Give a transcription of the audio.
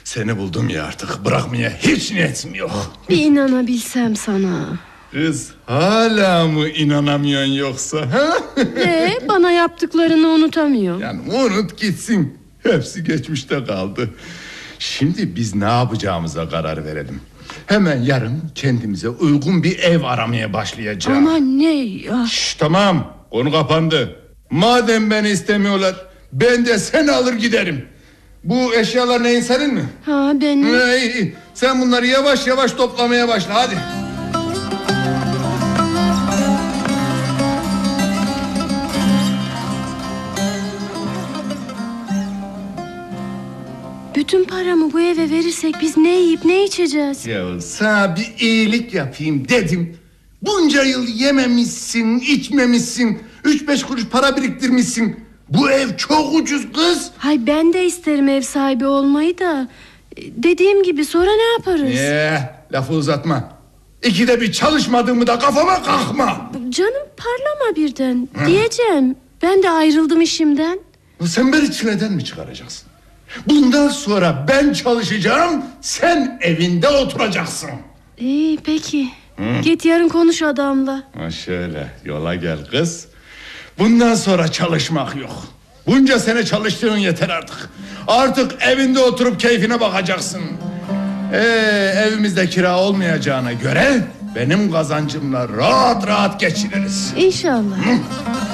Seni buldum ya artık. Bırakmaya hiç niyetim yok. Bir inanabilsem sana. Kız hala mı inanamıyorsun yoksa? Ha? Bana yaptıklarını unutamıyorum. Yani unut gitsin. Hepsi geçmişte kaldı. Şimdi biz ne yapacağımıza karar verelim. Hemen yarın kendimize uygun bir ev aramaya başlayacağız. Ama ne ya? Şş, tamam, konu kapandı. Madem beni istemiyorlar, ben de seni alır giderim. Bu eşyalar neyin, senin mi? Ha, benim. İyi. Sen bunları yavaş yavaş toplamaya başla, hadi. Bütün paramı bu eve verirsek biz ne yiyip ne içeceğiz? Ya sana bir iyilik yapayım dedim. Bunca yıl yememişsin, içmemişsin. 3-5 kuruş para biriktirmişsin. Bu ev çok ucuz kız. Hay ben de isterim ev sahibi olmayı da. Dediğim gibi sonra ne yaparız? Lafı uzatma. İkide bir çalışmadığımı da kafama kalkma. Canım parlama birden. Diyeceğim. Ben de ayrıldım işimden. Sen beni çileden mi çıkaracaksın? Bundan sonra ben çalışacağım, sen evinde oturacaksın. İyi peki. Git yarın konuş adamla. Ha şöyle, yola gel kız. Bundan sonra çalışmak yok. Bunca sene çalıştığın yeter artık. Artık evinde oturup keyfine bakacaksın. Evimizde kira olmayacağına göre benim kazancımla rahat rahat geçiniriz. İnşallah.